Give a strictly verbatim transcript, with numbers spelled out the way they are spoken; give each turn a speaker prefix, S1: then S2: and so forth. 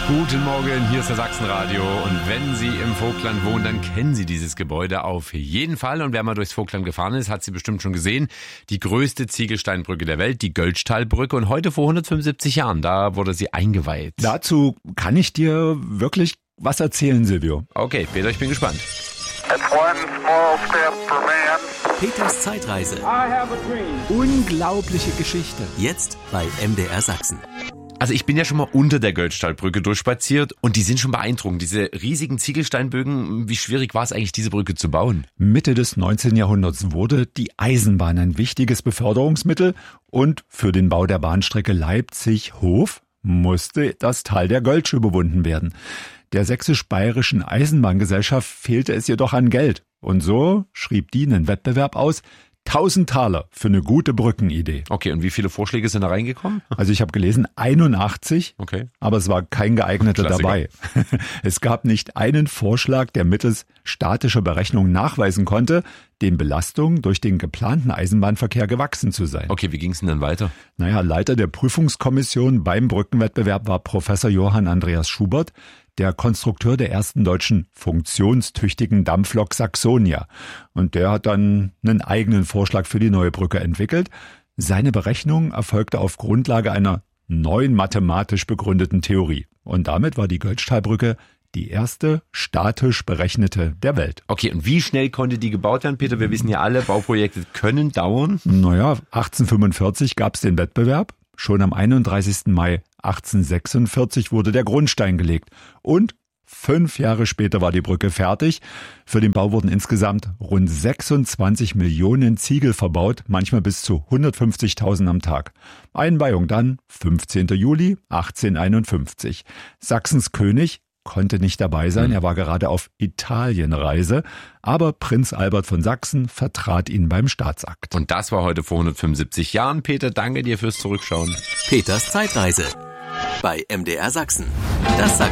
S1: Guten Morgen, hier ist der Sachsenradio und wenn Sie im Vogtland wohnen, dann kennen Sie dieses Gebäude auf jeden Fall und wer mal durchs Vogtland gefahren ist, hat sie bestimmt schon gesehen. Die größte Ziegelsteinbrücke der Welt, die Göllstahlbrücke und heute vor hundertfünfundsiebzig Jahren, da wurde sie eingeweiht.
S2: Dazu kann ich dir wirklich was erzählen, Silvio.
S1: Okay, Peter, ich bin gespannt.
S3: Peters Zeitreise.
S2: Unglaubliche Geschichte.
S3: Jetzt bei M D R Sachsen.
S1: Also ich bin ja schon mal unter der Göllstahlbrücke durchspaziert und die sind schon beeindruckend. Diese riesigen Ziegelsteinbögen, wie schwierig war es eigentlich, diese Brücke zu bauen?
S2: Mitte des neunzehnten Jahrhunderts wurde die Eisenbahn ein wichtiges Beförderungsmittel und für den Bau der Bahnstrecke Leipzig-Hof musste das Tal der Göltsch überwunden werden. Der sächsisch-bayerischen Eisenbahngesellschaft fehlte es jedoch an Geld. Und so schrieb die einen Wettbewerb aus, tausend Taler für eine gute Brückenidee.
S1: Okay, und wie viele Vorschläge sind da reingekommen?
S2: Also ich habe gelesen einundachtzig,
S1: okay,
S2: aber es war kein geeigneter dabei. Es gab nicht einen Vorschlag, der mittels statischer Berechnung nachweisen konnte, den Belastungen durch den geplanten Eisenbahnverkehr gewachsen zu sein.
S1: Okay, wie ging es denn dann weiter?
S2: Naja, Leiter der Prüfungskommission beim Brückenwettbewerb war Professor Johann Andreas Schubert, der Konstrukteur der ersten deutschen funktionstüchtigen Dampflok Saxonia. Und der hat dann einen eigenen Vorschlag für die neue Brücke entwickelt. Seine Berechnung erfolgte auf Grundlage einer neuen mathematisch begründeten Theorie. Und damit war die Göllstahlbrücke die erste statisch berechnete der Welt.
S1: Okay, und wie schnell konnte die gebaut werden, Peter? Wir wissen ja alle, Bauprojekte können dauern.
S2: Naja, achtzehnhundertfünfundvierzig gab es den Wettbewerb. Schon am einunddreißigsten Mai achtzehnhundertsechsundvierzig wurde der Grundstein gelegt. Und fünf Jahre später war die Brücke fertig. Für den Bau wurden insgesamt rund sechsundzwanzig Millionen Ziegel verbaut, manchmal bis zu hundertfünfzigtausend am Tag. Einweihung dann fünfzehnten Juli achtzehnhunderteinundfünfzig. Sachsens König konnte nicht dabei sein, er war gerade auf Italienreise, aber Prinz Albert von Sachsen vertrat ihn beim Staatsakt.
S1: Und das war heute vor hundertfünfundsiebzig Jahren. Peter, danke dir fürs Zurückschauen.
S3: Peters Zeitreise bei M D R Sachsen. Das Sachsen